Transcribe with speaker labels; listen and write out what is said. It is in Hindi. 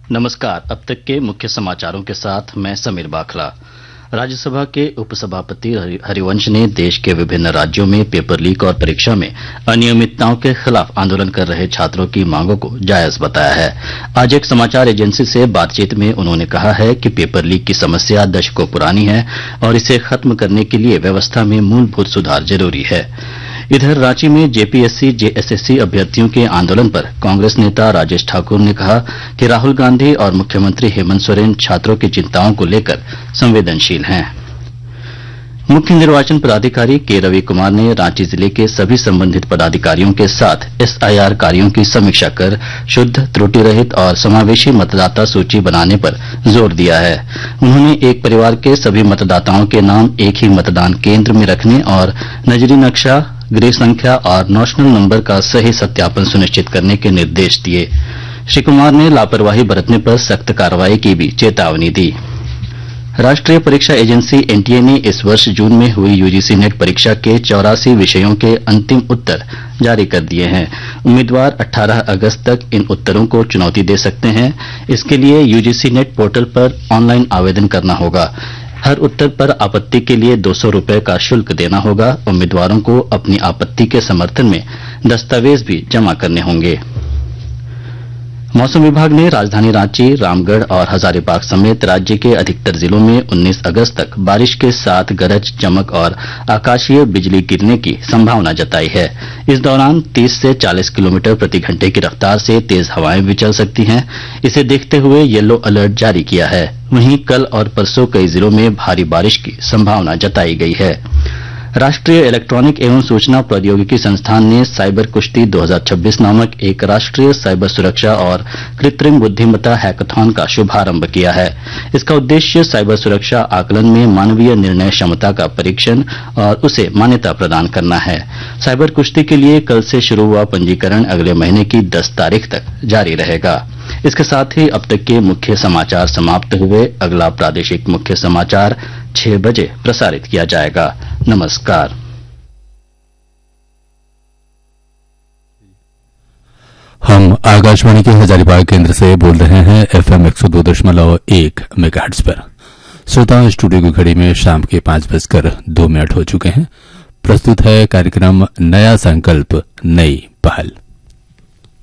Speaker 1: नमस्कार। अब तक के मुख्य समाचारों के साथ मैं समीर बाखला। राज्यसभा के उपसभापति हरिवंश ने देश के विभिन्न राज्यों में पेपर लीक और परीक्षा में अनियमितताओं के खिलाफ आंदोलन कर रहे छात्रों की मांगों को जायज बताया है। आज एक समाचार एजेंसी से बातचीत में उन्होंने कहा है कि पेपर लीक की समस्या दशकों पुरानी है और इसे खत्म करने के लिए व्यवस्था में मूलभूत सुधार जरूरी है। इधर रांची में जेपीएससी जेएसएससी अभ्यर्थियों के आंदोलन पर कांग्रेस नेता राजेश ठाकुर ने कहा कि राहुल गांधी और मुख्यमंत्री हेमंत सोरेन छात्रों की चिंताओं को लेकर संवेदनशील हैं। मुख्य निर्वाचन पदाधिकारी के रवि कुमार ने रांची जिले के सभी संबंधित पदाधिकारियों के साथ एसआईआर कार्यों की समीक्षा कर शुद्ध, त्रुटि रहित और समावेशी मतदाता सूची बनाने पर जोर दिया है। उन्होंने एक परिवार के सभी मतदाताओं के नाम एक ही मतदान केंद्र में रखने और नजरी नक्शा, गृह संख्या और नेशनल नंबर का सही सत्यापन सुनिश्चित करने के निर्देश दिए। श्री कुमार ने लापरवाही बरतने पर सख्त कार्रवाई की भी चेतावनी दी। राष्ट्रीय परीक्षा एजेंसी एनटीए ने इस वर्ष जून में हुई यूजीसी नेट परीक्षा के 84 विषयों के अंतिम उत्तर जारी कर दिए हैं। उम्मीदवार 18 अगस्त तक इन उत्तरों को चुनौती दे सकते हैं। इसके लिए यूजीसी नेट पोर्टल पर ऑनलाइन आवेदन करना होगा। हर उत्तर पर आपत्ति के लिए 200 रुपये का शुल्क देना होगा। उम्मीदवारों को अपनी आपत्ति के समर्थन में दस्तावेज भी जमा करने होंगे। मौसम विभाग ने राजधानी रांची, रामगढ़ और हजारीबाग समेत राज्य के अधिकतर जिलों में 19 अगस्त तक बारिश के साथ गरज, चमक और आकाशीय बिजली गिरने की संभावना जताई है। इस दौरान 30 से 40 किलोमीटर प्रति घंटे की रफ्तार से तेज हवाएं भी चल सकती हैं। इसे देखते हुए येलो अलर्ट जारी किया है। वहीं कल और परसों कई जिलों में भारी बारिश की संभावना जताई गई है। राष्ट्रीय इलेक्ट्रॉनिक एवं सूचना प्रौद्योगिकी संस्थान ने साइबर कुश्ती 2026 नामक एक राष्ट्रीय साइबर सुरक्षा और कृत्रिम बुद्धिमत्ता हैकाथॉन का शुभारंभ किया है। इसका उद्देश्य साइबर सुरक्षा आकलन में मानवीय निर्णय क्षमता का परीक्षण और उसे मान्यता प्रदान करना है। साइबर कुश्ती के लिए कल से शुरू हुआ पंजीकरण अगले महीने की 10 तारीख तक जारी रहेगा। इसके साथ ही अब तक के मुख्य समाचार समाप्त हुए। अगला प्रादेशिक मुख्य समाचार 6 बजे प्रसारित किया जाएगा। नमस्कार।
Speaker 2: हम आकाशवाणी के हजारीबाग केंद्र से बोल रहे हैं FM 102.1 मेगाहर्ट्ज पर। श्रोता, स्टूडियो की घड़ी में शाम के 5:02 हो चुके हैं। प्रस्तुत है कार्यक्रम नया संकल्प नई पहल।